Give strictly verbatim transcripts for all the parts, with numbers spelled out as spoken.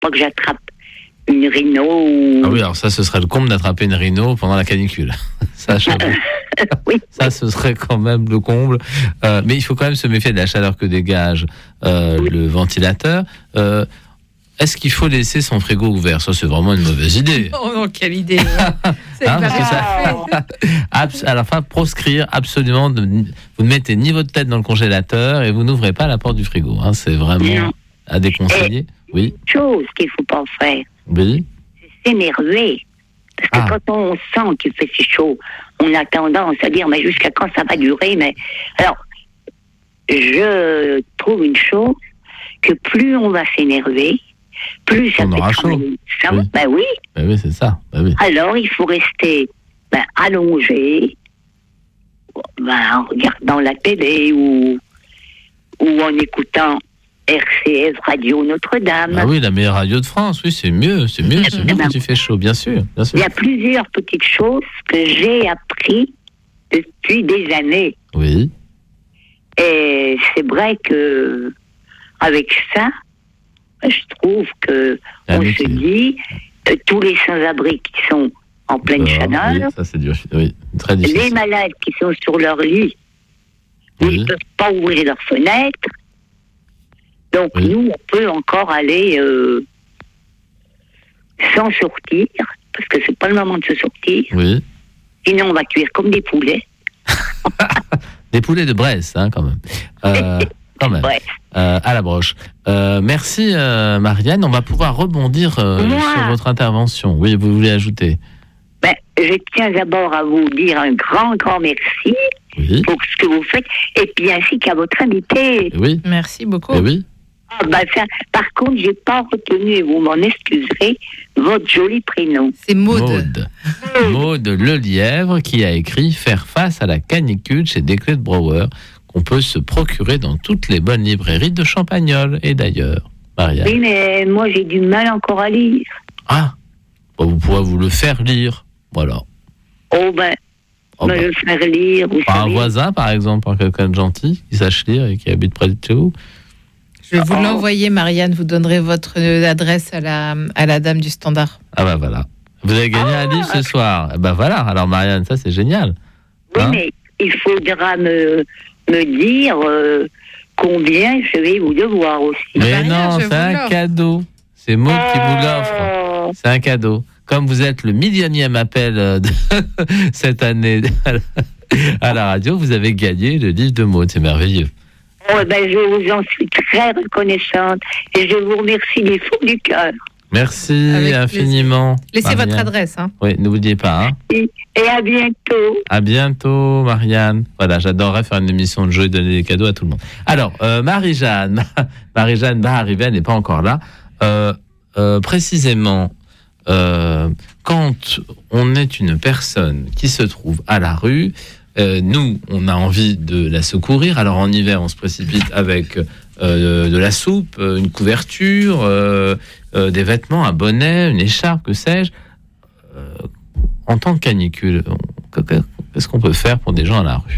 pas que j'attrape une rhino ou... Ah oui, alors ça, ce serait le comble d'attraper une rhino pendant la canicule. Ça, je... oui. ça, ce serait quand même le comble. Euh, mais il faut quand même se méfier de la chaleur que dégage euh, oui. le ventilateur. Euh, Est-ce qu'il faut laisser son frigo ouvert ? Ça, c'est vraiment une mauvaise idée. Oh non, quelle idée. C'est hein, pas ça... Abs- à la fin, proscrire absolument, de... vous ne mettez ni votre tête dans le congélateur et vous n'ouvrez pas la porte du frigo. Hein. C'est vraiment non. à déconseiller. Et oui. Une chose qu'il ne faut pas faire, oui. c'est s'énerver. Parce que ah. quand on sent qu'il fait si chaud, on a tendance à dire, mais jusqu'à quand ça va durer, mais... Alors, je trouve une chose, que plus on va s'énerver, plus ça on aura chaud. Ça, oui. Ben oui. Ben oui, c'est ça. Ben oui. Alors, il faut rester ben, allongé, ben, en regardant la télé ou, ou en écoutant R C F Radio Notre-Dame. Ah oui, la meilleure radio de France, oui, c'est mieux, c'est mieux, c'est mieux ben, quand il fait chaud, bien sûr, bien sûr. Il y a plusieurs petites choses que j'ai appris depuis des années. Oui. Et c'est vrai que avec ça, je trouve que on se dit euh, tous les sans-abri qui sont en pleine euh, chaleur, oui, ça c'est dur, oui, très difficile. Les malades qui sont sur leur lit, oui. ils ne peuvent pas ouvrir leurs fenêtres. Donc oui. nous, on peut encore aller euh, sans sortir, parce que c'est pas le moment de se sortir. Oui. Sinon, on va cuire comme des poulets. Des poulets de Bresse, hein, quand même. Euh, quand même. Ouais. Euh, à la broche. Euh, merci, euh, Marianne. On va pouvoir rebondir euh, sur votre intervention. Oui, vous voulez ajouter ? Ben, je tiens d'abord à vous dire un grand, grand merci oui. pour ce que vous faites, et puis ainsi qu'à votre invité. Oui. Merci beaucoup. Et oui. Ah, ben, ça, par contre, j'ai pas retenu, et vous m'en excuserez, votre joli prénom. C'est Maude. Maude. Maude Lelièvre qui a écrit « Faire face à la canicule » chez Desclés de Brouwer, qu'on peut se procurer dans toutes les bonnes librairies de Champagnole et d'ailleurs. Marianne. Oui, mais moi, j'ai du mal encore à lire. Ah, bon, vous pourrez vous le faire lire. Voilà. Oh ben, oh me ben. le faire lire. Vous par savez. Un voisin, par exemple, par quelqu'un de gentil qui sache lire et qui habite près de chez vous. Je vais vous oh. l'envoyer, Marianne. Vous donnerez votre adresse à la, à la dame du standard. Ah ben voilà. Vous avez gagné oh. un livre ce soir. Ben voilà. Alors Marianne, ça c'est génial. Oui, hein mais il faudra me, me dire euh, combien je vais vous devoir aussi. Mais Marianne, non, c'est un l'offre. cadeau. C'est Maud oh. qui vous l'offre. C'est un cadeau. Comme vous êtes le millionième appel de cette année à la radio, vous avez gagné le livre de Maud. C'est merveilleux. Oh, ben, je vous en suis très reconnaissante et je vous remercie du fond du cœur. Merci Avec infiniment. Plaisir. Laissez Marianne. votre adresse. Hein. Oui, n'oubliez pas. Hein. Et, et à bientôt. À bientôt, Marianne. Voilà, j'adorerais faire une émission de jeu et donner des cadeaux à tout le monde. Alors, euh, Marie-Jeanne, Marie-Jeanne va arriver, elle n'est pas encore là. Euh, euh, précisément, euh, quand on est une personne qui se trouve à la rue, Euh, nous, on a envie de la secourir. Alors en hiver, on se précipite avec euh, de la soupe, une couverture, euh, euh, des vêtements, un bonnet, une écharpe, que sais-je. Euh, en temps de canicule, on, qu'est-ce qu'on peut faire pour des gens à la rue ?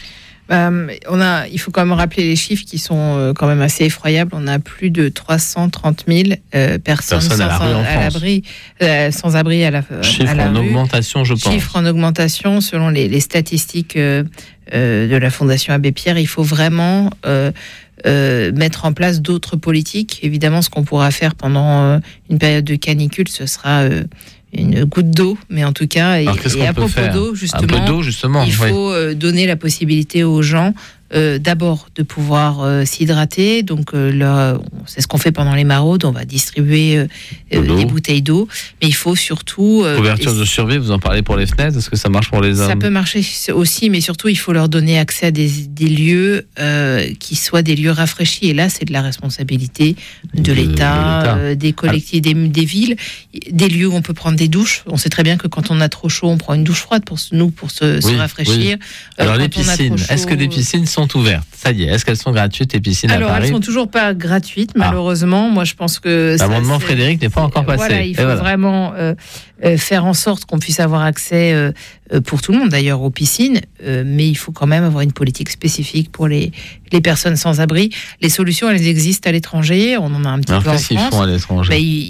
Euh, on a, il faut quand même rappeler les chiffres qui sont euh, quand même assez effroyables. On a plus de trois cent trente mille euh, personnes Personne sans, à la rue en à l'abri, euh, sans abri à la, Chiffre à la en rue. augmentation, je pense. Chiffre en augmentation selon les, les statistiques euh, euh, de la Fondation Abbé Pierre. Il faut vraiment euh, euh, mettre en place d'autres politiques. Évidemment, ce qu'on pourra faire pendant euh, une période de canicule, ce sera euh, une goutte d'eau, mais en tout cas, et, et à propos d'eau, justement, un peu d'eau, justement, il faut oui. donner la possibilité aux gens euh, d'abord de pouvoir euh, s'hydrater. Donc, euh, là, c'est ce qu'on fait pendant les maraudes. On va distribuer euh, euh, des bouteilles d'eau, mais il faut surtout euh, couverture de survie. Vous en parlez pour les fenêtres. Est-ce que ça marche pour les hommes ? Ça peut marcher aussi, mais surtout, il faut leur donner accès à des, des lieux euh, qui soient des lieux rafraîchis. Et là, c'est de la responsabilité de, de l'État, de euh, des collectivités, des, des villes, des lieux où on peut prendre des douches. On sait très bien que quand on a trop chaud, on prend une douche froide pour nous pour se, oui, se rafraîchir. Oui. Alors euh, les piscines, chaud, est-ce que les piscines sont ouvertes ? Ça y est, est-ce qu'elles sont gratuites, les piscines Alors, à Paris ? Alors elles sont toujours pas gratuites, malheureusement. Ah. Moi, je pense que l'amendement ça, Frédéric n'est pas encore passé. Voilà, il faut voilà. vraiment euh, euh, faire en sorte qu'on puisse avoir accès euh, pour tout le monde, d'ailleurs, aux piscines. Euh, mais il faut quand même avoir une politique spécifique pour les les personnes sans abri. Les solutions, elles existent à l'étranger. On en a un petit Alors, peu en qu'est-ce France. Qu'ils font à l'étranger ? Ben,